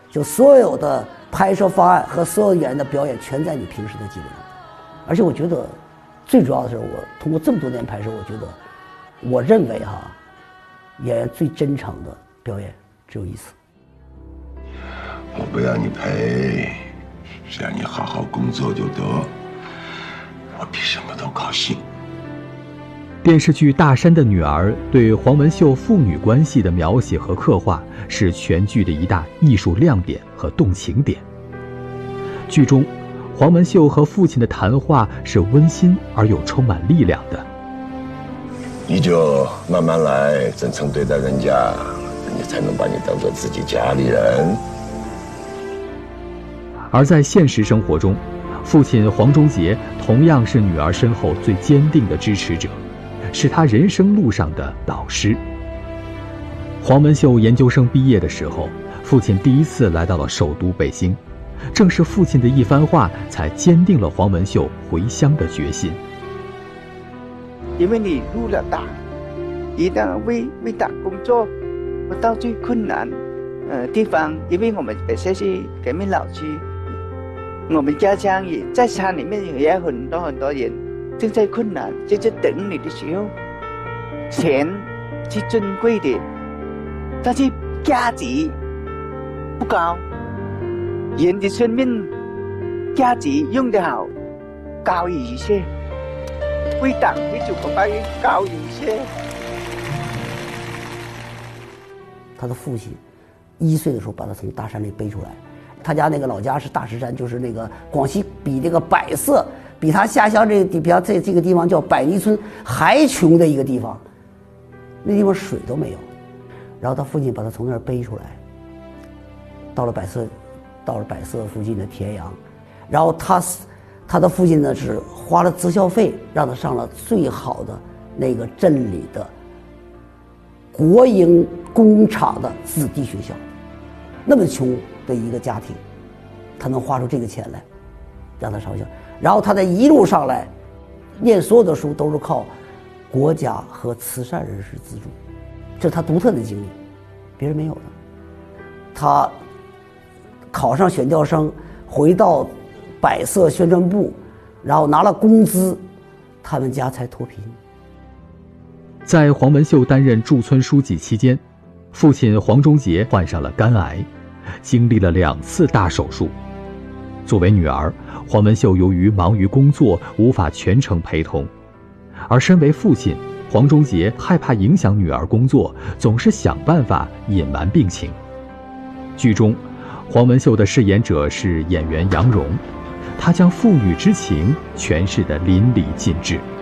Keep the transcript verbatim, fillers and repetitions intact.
就所有的拍摄方案和所有演员的表演全在你平时的积累中。而且我觉得最主要的是，我通过这么多年拍摄，我觉得我认为哈，演员最真诚的表演只有一次。 我不要你赔，只要你好好工作就得，我比什么都高兴。 电视剧《大山的女儿》对黄文秀父女关系的描写和刻画是全剧的一大艺术亮点和动情点。剧中，黄文秀和父亲的谈话是温馨而又充满力量的。 你就慢慢来，真诚对待人家，人家才能把你当做自己家里人。 而在现实生活中，父亲黄忠杰同样是女儿身后最坚定的支持者，是她人生路上的导师。黄文秀研究生毕业的时候，父亲第一次来到了首都北京，正是父亲的一番话才坚定了黄文秀回乡的决心。 因为你入了党，一旦为为党工作，到最困难呃地方，因为我们本身是革命老区，我们家乡也在山里面也有很多很多人正在困难，正在等你的时候，钱是珍贵的，但是价值不高。人的生命价值用得好，高于一切。为党为祖国发言高于一切。 他的父亲一岁的时候把他从大山里背出来，他家那个老家是大石山，就是那个广西比这个百色，比他下乡这个地，比他这这个地方叫百泥村还穷的一个地方，那地方水都没有。然后他父亲把他从那儿背出来，到了百色，到了百色附近的田阳，然后他他的父亲呢是花了择校费让他上了最好的那个镇里的国营工厂的子弟学校。那么穷的一个家庭，他能花出这个钱来让他上校，然后他在一路上来念所有的书都是靠国家和慈善人士资助，这是他独特的经历，别人没有的。他考上选调生，回到百色宣传部，然后拿了工资，他们家才脱贫。 在黄文秀担任驻村书记期间，父亲黄忠杰患上了肝癌，经历了两次大手术。作为女儿，黄文秀由于忙于工作无法全程陪同，而身为父亲，黄忠杰害怕影响女儿工作，总是想办法隐瞒病情。剧中，黄文秀的饰演者是演员杨蓉，她将父女之情诠释得淋漓尽致。